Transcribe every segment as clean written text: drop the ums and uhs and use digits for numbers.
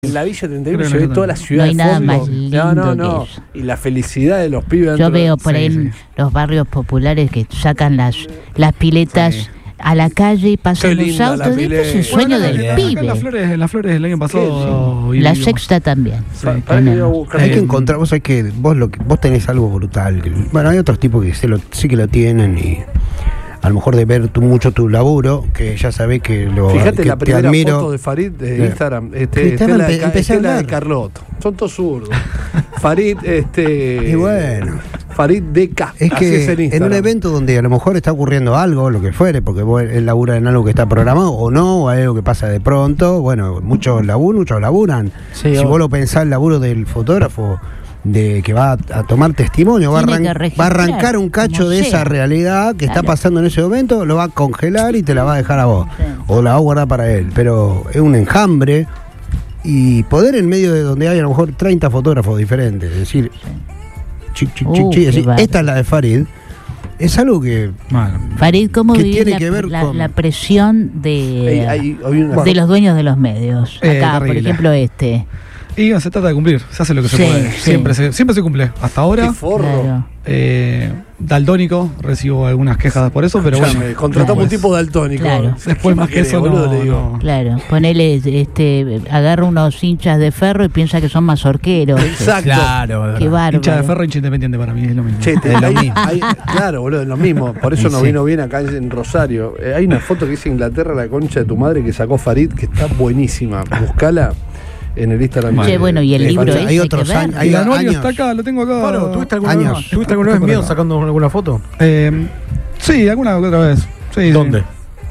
En la Villa 31 se ve toda la ciudad de fondo. No hay nada más lindo que eso. Y la felicidad de los pibes. Yo veo por ahí en los barrios populares que sacan las piletas a la calle y pasan los autos. Este es el sueño del pibe. En las flores del año pasado. La Sexta también. Hay que encontrar, vos sabés que vos tenés algo brutal. Bueno, hay otros tipos que sí que lo tienen y a lo mejor de ver mucho tu laburo, que ya sabés que lo Fíjate que la primera te admiro. foto de Farid de Instagram, empecé a la de hablar. Carlotto. Son todos zurdos. Farid, Y bueno, Farid DK. es así es que en en un evento donde a lo mejor está ocurriendo algo, lo que fuere, porque vos él labura en algo que está programado o no, o hay algo que pasa de pronto, bueno, muchos laburan. Sí, si vos lo pensás, el laburo del fotógrafo de que va a tomar testimonio, va a arrancar un cacho de esa realidad que está pasando en ese momento, lo va a congelar y te la va a dejar a vos, o la va a guardar para él, pero es un enjambre. Y poder en medio de donde hay a lo mejor 30 fotógrafos diferentes, decir, decir esta es la de Farid, es algo que... Bueno, Farid, ¿cómo que vivís tiene que ver con la presión de los dueños de los medios? Acá, por ejemplo, Y se trata de cumplir, se hace lo que se puede. Siempre se cumple. Hasta ahora. ¡Qué forro! Claro. Daltónico, recibo algunas quejas por eso, pero bueno. Contratamos un tipo daltónico. Claro. Después más que eso boludo, le digo. Claro, ponele, agarra unos hinchas de ferro y piensa que son mazorqueros. Exacto. Claro, Qué bárbaro. Hincha de ferro, hincha independiente para mí, es lo mismo. Che, claro, boludo, es lo mismo. Por eso no vino bien acá en Rosario. Hay una foto que dice Inglaterra, la concha de tu madre, que sacó Farid, que está buenísima. Buscala en el Instagram. Che, bueno, y el libro hay otros años. El anuario está acá, lo tengo acá. Paro, ¿tuviste alguna vez miedo sacando alguna foto? Sí, alguna otra vez. Sí, ¿Dónde?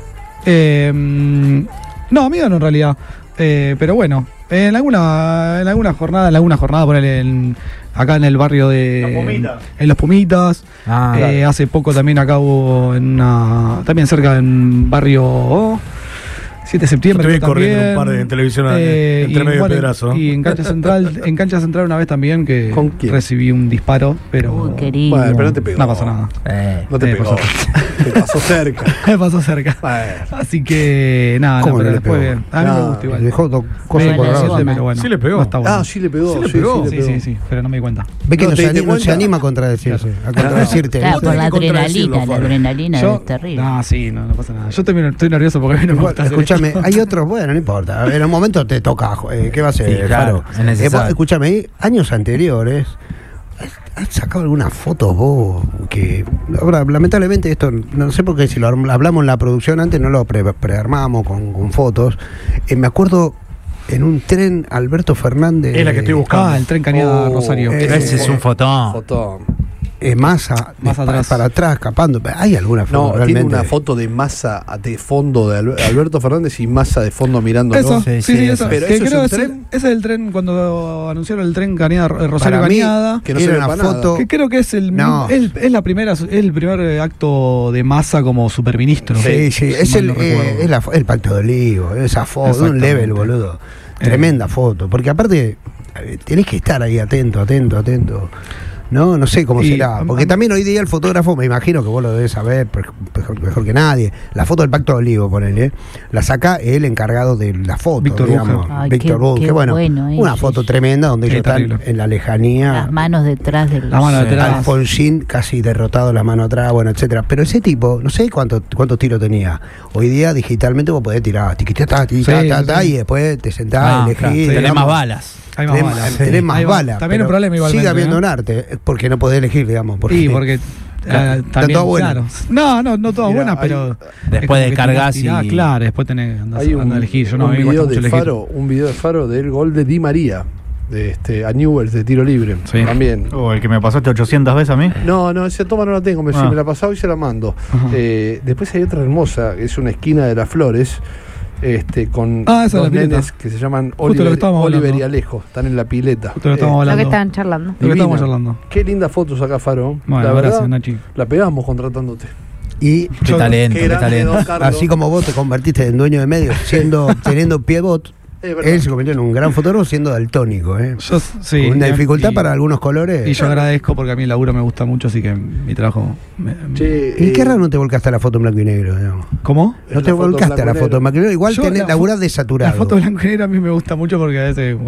No, miedo no en realidad. Pero bueno, en alguna jornada, ponele acá en el barrio de... En Los Pumitas. Claro. Hace poco también acá hubo también cerca en barrio... 7 de septiembre. Yo te vi corriendo un par de en televisión entre medio de pedazo. Y en Cancha Central una vez también que ¿Con quién? recibí un disparo, pero querido. Bueno, pero no te pegó. no pasó nada. No te pegó. Te pasó cerca. Me pasó cerca. Bueno. Así que nada, ¿Cómo pero no le después pegó? a mí me gusta igual. Dejó dos cosas Bueno, coloradas. sí, Pero bueno, Sí le pegó. no está bueno. Sí le pegó. Sí le pegó. Sí, pero no me di cuenta. Ve que No, no, ¿te diste no se cuenta? anima a contradecirse, a contradecirte. Claro, por la contradecirlo, adrenalina, Fabio. es terrible. No, sí, no pasa nada. Yo también estoy nervioso porque a mí no me gusta hacer Escúchame, esto. hay otros, bueno, no importa. En un momento te toca, ¿qué va a ser? Sí, claro, Faro? es necesario. Escúchame, años anteriores, ¿has sacado algunas fotos vos? Que ahora, lamentablemente, esto, no sé por qué, si lo hablamos en la producción antes, no lo prearmamos con fotos. Me acuerdo en un tren, Alberto Fernández. Es la que estoy buscando. El tren Cañada Rosario. Ese es un fotón. Fotón. Massa Más atrás. para atrás, escapando. ¿Hay alguna foto No, realmente? tiene una foto de Massa de fondo de Alberto Fernández y Massa de fondo mirándolo. Eso, sí, eso. Pero Que eso es creo un ese tren. es el tren cuando anunciaron el tren Cañada, Rosario Para mí, Cañada. Que no era se ve una para nada. foto. Que creo que es el primer acto de Massa como superministro. Sí, Si es mal no recuerdo. el Pacto de Olivo, esa foto, un level, boludo. Tremenda foto, porque aparte tenés que estar ahí atento. No sé cómo será, porque también hoy día el fotógrafo, me imagino que vos lo debes saber mejor que nadie. La foto del Pacto de Olivo, ponele, la saca el encargado de la foto, Víctor digamos. Bucher. Ay, Víctor qué Bucher, bueno, una sí, foto sí. tremenda donde Qué ellos están terrible. en la lejanía. Las manos detrás del... La mano detrás. Alfonsín casi derrotado, la mano atrás, bueno, etcétera. Pero ese tipo, no sé cuántos tiros tenía. Hoy día digitalmente vos podés tirar y después te sentás, elegís. Tenés digamos. más balas. Hay más balas. Tenés más balas. También un pero problema igualmente. sigue habiendo ¿eh? un arte, porque no podés elegir, digamos. Porque también, todas buenas. claro. No todas Mira, buenas, pero Después es como que descargas tirás, y... Claro, después tenés andás Hay a elegir. Yo no, a mí me cuesta mucho elegir. un video de Faro del gol de Di María, de a Newell's de tiro libre. Sí. También. el que me pasaste 800 veces a mí. No, esa toma no la tengo, si me la pasaba y se la mando. Ajá. Después hay otra hermosa, que es una esquina de Las Flores, con esa es dos la pileta. nenes que se llaman Justo lo que Oliver, estábamos Oliver y hablando. Alejo, están en la pileta. Justo lo estamos Lo hablando. que estaban charlando. Lo que Divina. estamos charlando. Qué lindas fotos acá, Faro. Bueno, la gracias, verdad, Nachi. la pegamos contratándote. Y Qué talento, Qué qué grande, talento. don Carlos. así como vos te convertiste en dueño de medios, teniendo piebot, Es verdad. él se convirtió en un gran fotógrafo siendo daltónico, Sí, con una dificultad y- para algunos colores. Y yo agradezco porque a mí el laburo me gusta mucho, así que mi trabajo... Che, ¿Y qué raro no te volcaste a la foto en blanco y negro? Digamos? ¿Cómo? No la te foto volcaste a blanco la y foto en blanco y negro. Igual Yo tenés la laburás desaturado. La foto blanco y negro a mí me gusta mucho porque a veces